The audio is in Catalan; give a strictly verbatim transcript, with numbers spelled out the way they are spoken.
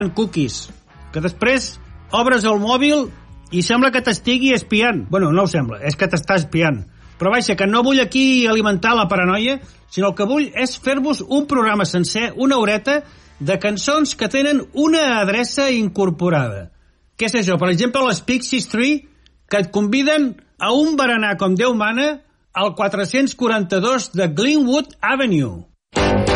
cookies, que després obres el mòbil i sembla que t'estigui espiant. Bueno, no ho sembla, és que t'està espiant. Però vaja, que no vull aquí alimentar la paranoia, sinó el que vull és fer-vos un programa sencer, una horeta, de cançons que tenen una adreça incorporada. Què és això? Per exemple, les Pixies tres, que et conviden a un berenar com Déu mana al quatre-cents quaranta-dos de Glenwood Avenue.